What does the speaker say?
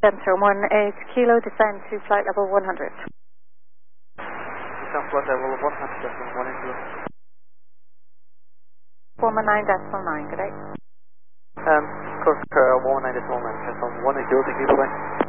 Center 18 Kilo, descend to flight level 100. Descend flight level 100, descend 1 kilo. 119.9, good day. Course 119.9, descend 1 kilo, thank you, bye-bye.